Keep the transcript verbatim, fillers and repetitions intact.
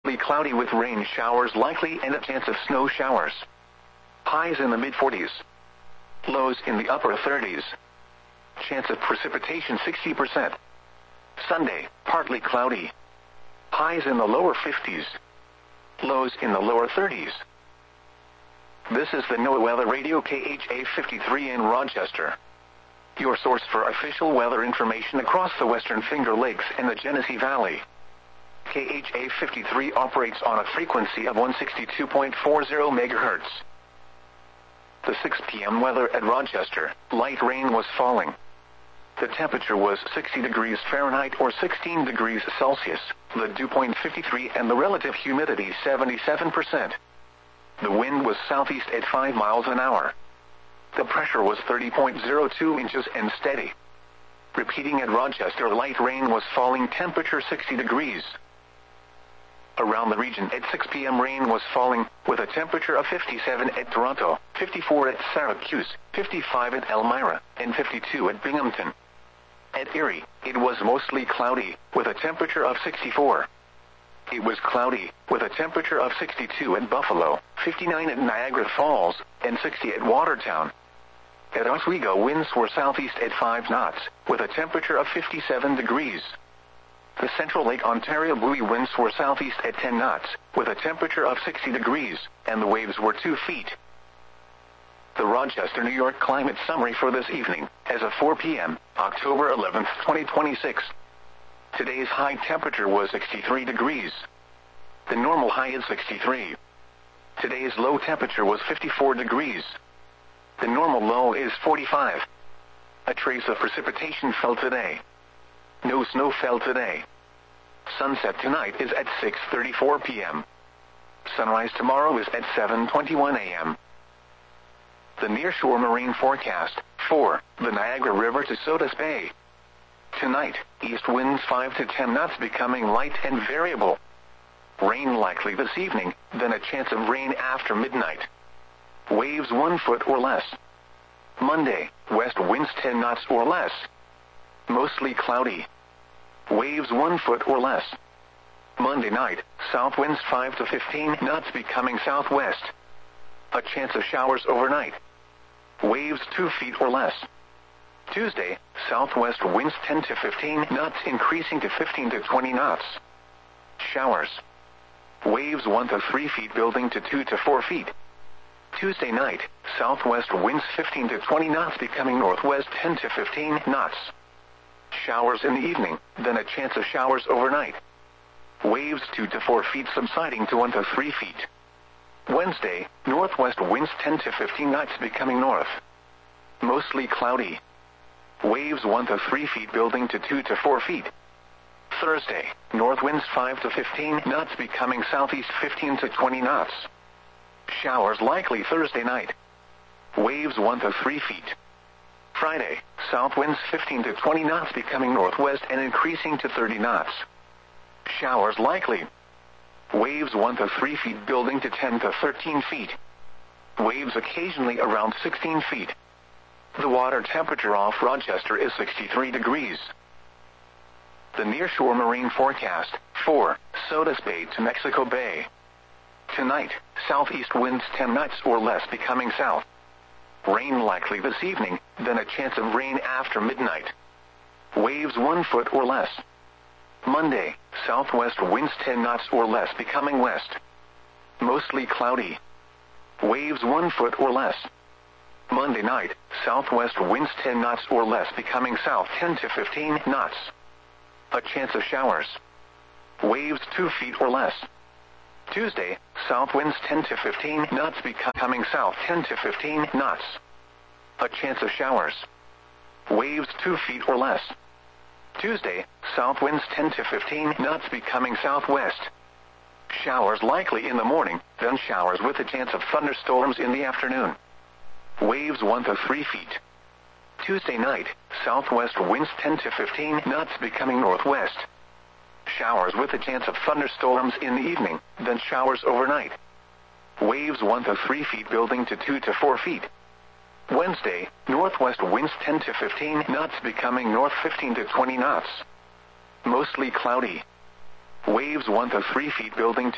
mostly cloudy with rain showers likely and a chance of snow showers. Highs in the mid forties. Lows in the upper thirties. Chance of precipitation sixty percent. Sunday, partly cloudy. Highs in the lower fifties. Lows in the lower thirties. This is the NOAA Weather Radio K H A fifty-three in Rochester. Your source for official weather information across the Western Finger Lakes and the Genesee Valley. K H A fifty-three operates on a frequency of one sixty-two point four zero megahertz. The six p m weather at Rochester, light rain was falling. The temperature was sixty degrees Fahrenheit or sixteen degrees Celsius, the dew point fifty-three and the relative humidity seventy-seven percent. The wind was southeast at five miles an hour. The pressure was thirty point zero two inches and steady. Repeating at Rochester, light rain was falling, temperature sixty degrees. Around the region at six p m rain was falling, with a temperature of fifty-seven at Toronto, fifty-four at Syracuse, fifty-five at Elmira, and fifty-two at Binghamton. At Erie, it was mostly cloudy, with a temperature of sixty-four. It was cloudy, with a temperature of sixty-two at Buffalo, fifty-nine at Niagara Falls, and sixty at Watertown. At Oswego, winds were southeast at five knots, with a temperature of fifty-seven degrees. The Central Lake Ontario buoy winds were southeast at ten knots, with a temperature of sixty degrees, and the waves were two feet. The Rochester, New York climate summary for this evening, as of four p m, October eleventh, twenty twenty-six. Today's high temperature was sixty-three degrees. The normal high is sixty-three. Today's low temperature was fifty-four degrees. The normal low is forty-five. A trace of precipitation fell today. No snow fell today. Sunset tonight is at six thirty-four p m Sunrise tomorrow is at seven twenty-one a m The nearshore marine forecast, for the Niagara River to Sodus Bay. Tonight, east winds five to ten knots becoming light and variable. Rain likely this evening, then a chance of rain after midnight. Waves one foot or less. Monday, west winds ten knots or less. Mostly cloudy. Waves one foot or less. Monday night, south winds five to fifteen knots becoming southwest. A chance of showers overnight. Waves two feet or less. Tuesday, southwest winds ten to fifteen knots increasing to fifteen to twenty knots. Showers. Waves one to three feet building to two to four feet. Tuesday night, southwest winds fifteen to twenty knots becoming northwest ten to fifteen knots. Showers in the evening, then a chance of showers overnight. Waves two to four feet subsiding to one to three feet. Wednesday, northwest winds ten to fifteen knots becoming north. Mostly cloudy. Waves one to three feet building to two to four feet. Thursday, north winds five to fifteen knots becoming southeast fifteen to twenty knots. Showers likely Thursday night. Waves one to three feet. Friday, south winds fifteen to twenty knots becoming northwest and increasing to thirty knots. Showers likely. Waves one to three feet building to ten to thirteen feet. Waves occasionally around sixteen feet. The water temperature off Rochester is sixty-three degrees. The nearshore marine forecast, for Sodus Bay to Mexico Bay. Tonight, southeast winds ten knots or less becoming south. Rain likely this evening, then a chance of rain after midnight. Waves one foot or less. Monday, southwest winds ten knots or less becoming west. Mostly cloudy. Waves one foot or less. Monday night, southwest winds ten knots or less becoming south ten to fifteen knots. A chance of showers. Waves two feet or less. Tuesday, south winds ten to fifteen knots becoming south ten to fifteen knots. A chance of showers. Waves two feet or less. Tuesday, south winds ten to fifteen knots becoming southwest. Showers likely in the morning, then showers with a chance of thunderstorms in the afternoon. Waves one to three feet. Tuesday night, southwest winds ten to fifteen knots becoming northwest. Showers with a chance of thunderstorms in the evening, then showers overnight. Waves one to three feet building to two to four feet. Wednesday, northwest winds ten to fifteen knots becoming north fifteen to twenty knots. Mostly cloudy. Waves one to three feet building to